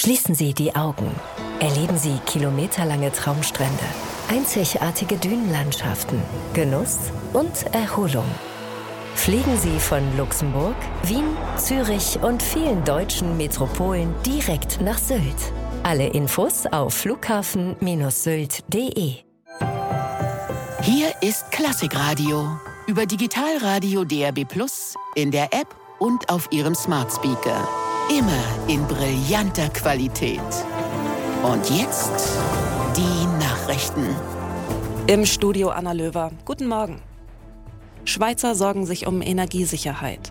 Schließen Sie die Augen. Erleben Sie kilometerlange Traumstrände, einzigartige Dünenlandschaften, Genuss und Erholung. Fliegen Sie von Luxemburg, Wien, Zürich und vielen deutschen Metropolen direkt nach Sylt. Alle Infos auf flughafen-sylt.de. Hier ist Klassikradio über Digitalradio DAB+, in der App und auf Ihrem Smart Speaker. Immer in brillanter Qualität. Und jetzt die Nachrichten. Im Studio Anna Löwer. Guten Morgen. Schweizer sorgen sich um Energiesicherheit.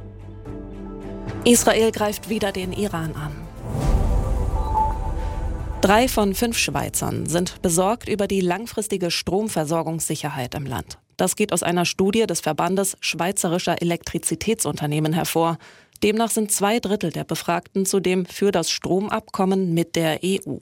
Israel greift wieder den Iran an. 3 von 5 Schweizern sind besorgt über die langfristige Stromversorgungssicherheit im Land. Das geht aus einer Studie des Verbandes Schweizerischer Elektrizitätsunternehmen hervor. Demnach sind 2/3 der Befragten zudem für das Stromabkommen mit der EU.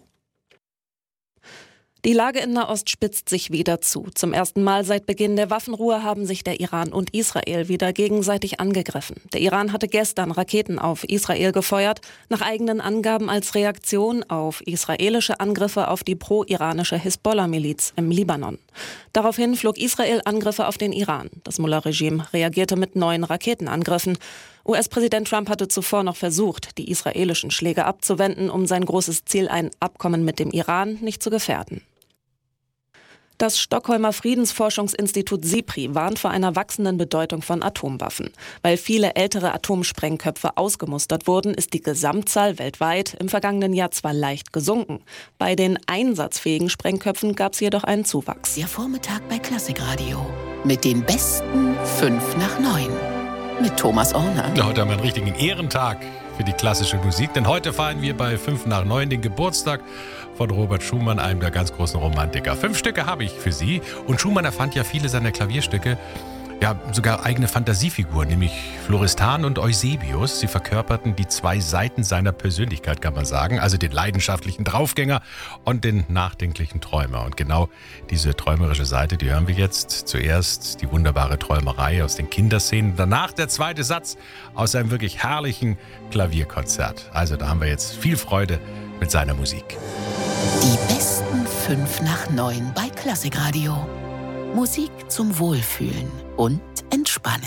Die Lage in Nahost spitzt sich wieder zu. Zum ersten Mal seit Beginn der Waffenruhe haben sich der Iran und Israel wieder gegenseitig angegriffen. Der Iran hatte gestern Raketen auf Israel gefeuert, nach eigenen Angaben als Reaktion auf israelische Angriffe auf die pro-iranische Hisbollah-Miliz im Libanon. Daraufhin flog Israel Angriffe auf den Iran. Das Mullah-Regime reagierte mit neuen Raketenangriffen. US-Präsident Trump hatte zuvor noch versucht, die israelischen Schläge abzuwenden, um sein großes Ziel, ein Abkommen mit dem Iran, nicht zu gefährden. Das Stockholmer Friedensforschungsinstitut SIPRI warnt vor einer wachsenden Bedeutung von Atomwaffen. Weil viele ältere Atomsprengköpfe ausgemustert wurden, ist die Gesamtzahl weltweit im vergangenen Jahr zwar leicht gesunken. Bei den einsatzfähigen Sprengköpfen gab es jedoch einen Zuwachs. Der Vormittag bei Klassikradio mit den besten 5 nach 9. Mit Thomas Orner. Ja, heute haben wir einen richtigen Ehrentag für die klassische Musik, denn heute feiern wir bei 5 nach 9 den Geburtstag von Robert Schumann, einem der ganz großen Romantiker. 5 Stücke habe ich für Sie und Schumann erfand ja viele seiner Klavierstücke, ja sogar eigene Fantasiefiguren, nämlich Florestan und Eusebius. Sie verkörperten die 2 Seiten seiner Persönlichkeit, kann man sagen, also den leidenschaftlichen Draufgänger und den nachdenklichen Träumer. Und genau diese träumerische Seite, die hören wir jetzt. Zuerst die wunderbare Träumerei aus den Kinderszenen, danach der zweite Satz aus einem wirklich herrlichen Klavierkonzert. Also da haben wir jetzt viel Freude mit seiner Musik. Die besten 5 nach 9 bei Klassikradio. Musik zum Wohlfühlen und Entspannen.